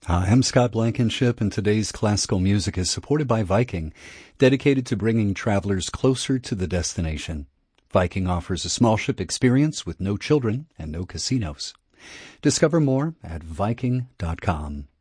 Hi, I'm Scott Blankenship, and today's classical music is supported by Viking, dedicated to bringing travelers closer to the destination. Viking offers a small ship experience with no children and no casinos. Discover more at Viking.com.